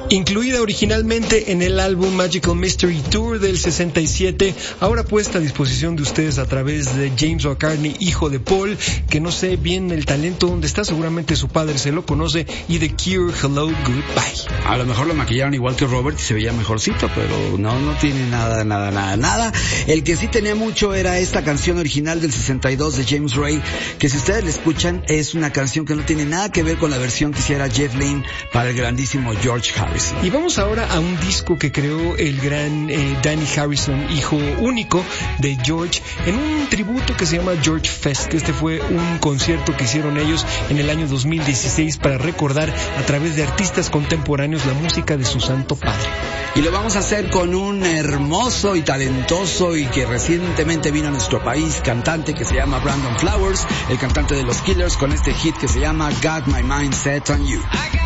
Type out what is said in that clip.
Incluida originalmente en el álbum Magical Mystery Tour del 67, ahora puesta a disposición de ustedes a través de James McCartney, hijo de Paul, que no sé bien el talento donde está, seguramente su padre se lo conoce, y The Cure, Hello, Goodbye. A lo mejor lo maquillaron igual que Robert y se veía mejorcito, pero no tiene nada. El que sí tenía mucho era esta canción original del 62 de James Ray, que si ustedes la escuchan es una canción que no tiene nada que ver con la versión que hiciera Jeff Lynne para el grandísimo George Harrison. Y vamos ahora a un disco que creó el gran Danny Harrison, hijo único de George, en un tributo que se llama George Fest. Este fue un concierto que hicieron ellos en el año 2016 para recordar a través de artistas contemporáneos la música de su santo padre. Y lo vamos a hacer con un hermoso y talentoso y que recientemente vino a nuestro país, cantante que se llama Brandon Flowers, el cantante de los Killers, con este hit que se llama Got My Mind Set on You.